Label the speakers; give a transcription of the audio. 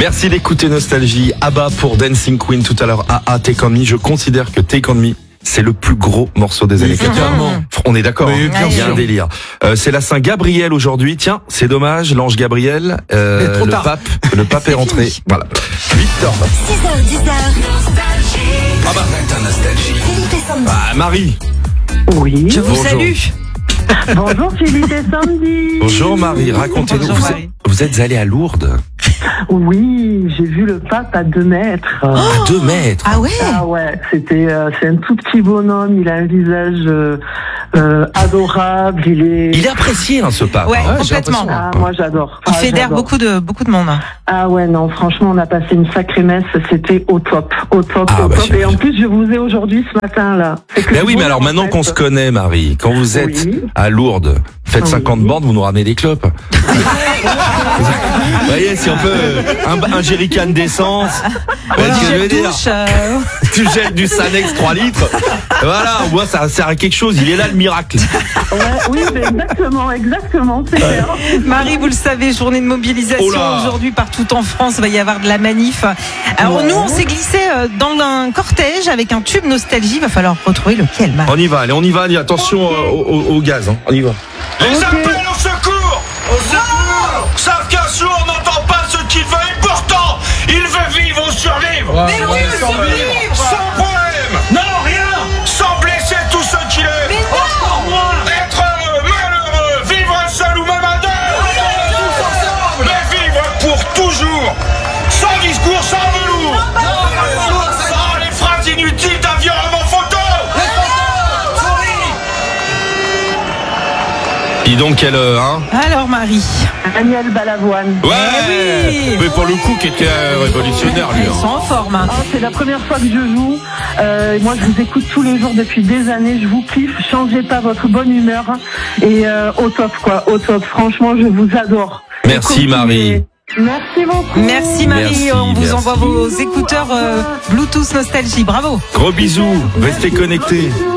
Speaker 1: Merci d'écouter Nostalgie. ABBA pour Dancing Queen tout à l'heure. Take On Me. Je considère que Take On Me, c'est le plus gros morceau des années 80. On est d'accord,
Speaker 2: Oui, bien
Speaker 1: il y a un
Speaker 2: sûr.
Speaker 1: délire. C'est la Saint-Gabriel aujourd'hui. Tiens, c'est dommage, l'ange Gabriel,
Speaker 2: trop tard.
Speaker 1: le pape est rentré. Voilà. 8h.
Speaker 3: 6h, 10h.
Speaker 1: Ah bah,
Speaker 3: Philippe et Sandy.
Speaker 1: Marie.
Speaker 4: Oui.
Speaker 2: Je vous
Speaker 1: Bonjour.
Speaker 2: salue.
Speaker 4: Bonjour Philippe et Sandy.
Speaker 1: Bonjour Marie, racontez-nous.
Speaker 2: Bonjour, Marie.
Speaker 1: Vous êtes allée à Lourdes
Speaker 4: Oui, j'ai vu le pape à 2 mètres.
Speaker 1: à 2 mètres.
Speaker 2: Ah ouais.
Speaker 4: Ah ouais, c'est un tout petit bonhomme, il a un visage adorable,
Speaker 1: Il est apprécié, hein, ce pape.
Speaker 2: Ouais,
Speaker 1: hein.
Speaker 2: complètement.
Speaker 1: J'ai l'impression.
Speaker 4: Ah, moi j'adore.
Speaker 2: Il
Speaker 4: Ah,
Speaker 2: fédère
Speaker 4: j'adore.
Speaker 2: beaucoup de monde.
Speaker 4: Ah ouais, non, franchement, on a passé une sacrée messe, c'était au top.
Speaker 1: Ah,
Speaker 4: Au
Speaker 1: bah,
Speaker 4: top. Et
Speaker 1: j'imagine.
Speaker 4: en plus, je vous ai aujourd'hui ce matin là. C'est que
Speaker 1: Ben
Speaker 4: je
Speaker 1: oui,
Speaker 4: vous
Speaker 1: mais alors
Speaker 4: en
Speaker 1: maintenant
Speaker 4: fait.
Speaker 1: qu'on se connaît, Marie, quand vous êtes
Speaker 4: Oui.
Speaker 1: à Lourdes, faites
Speaker 4: Oui.
Speaker 1: 50 bandes, vous nous ramenez des clopes. Vous voyez, si on peut, un jerrycan d'essence, vous voyez ce que je veux dire? Tu jettes du Sanex 3 litres, voilà, moi ça sert à quelque chose, il est là le miracle.
Speaker 4: Ouais, oui, mais exactement, c'est clair.
Speaker 2: Marie, vous le savez, journée de mobilisation
Speaker 1: Oh là.
Speaker 2: aujourd'hui partout en France. Il va y avoir de la manif. Alors
Speaker 4: Ouais.
Speaker 2: nous, on s'est glissé dans un cortège avec un tube nostalgie. Il va falloir retrouver lequel, Marie.
Speaker 1: On y va, allez, on y va, allez, attention au gaz, hein. On y va.
Speaker 5: Les appels au secours! Au secours! Savent qu'un sourd n'entend pas ce qu'il veut et pourtant, il veut vivre ou survivre!
Speaker 2: Mais oui,
Speaker 5: sans vivre! Sans problème! Non, rien! Sans blesser tous ceux qui l'aiment!
Speaker 2: Mais non!
Speaker 5: Encore moins! Être heureux, malheureux, vivre seul ou même à deux! Tous ensemble! Mais vivre pour toujours! Sans discours, sans velours! Sans les phrases inutiles d'un vieux roman photo!
Speaker 1: Dis donc, quelle, hein?
Speaker 2: Alors Marie.
Speaker 4: Daniel Balavoine.
Speaker 1: Ouais!
Speaker 2: oui.
Speaker 1: Mais pour le coup, qui était révolutionnaire, lui,
Speaker 2: Ils
Speaker 1: hein.
Speaker 2: sont en forme. Hein.
Speaker 4: Ah, c'est la première fois que je joue. Moi, je vous écoute tous les jours depuis des années. Je vous kiffe. Changez pas votre bonne humeur. Et au top, quoi. Au top. Franchement, je vous adore.
Speaker 1: Merci,
Speaker 4: Continuez.
Speaker 1: Marie.
Speaker 4: Merci beaucoup.
Speaker 2: Merci Marie,
Speaker 1: Merci,
Speaker 2: on vous
Speaker 1: merci.
Speaker 2: envoie vos écouteurs Bluetooth Nostalgie. Bravo.
Speaker 1: Gros bisous, restez connectés.